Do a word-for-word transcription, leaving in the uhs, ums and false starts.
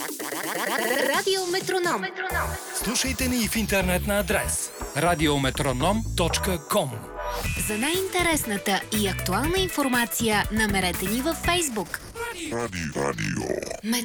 Радио Метроном. Слушайте ни и в интернет на адрес радиометроном точка ком. За най-интересната и актуална информация намерете ни във Фейсбук. Радио. Радио. Метроном.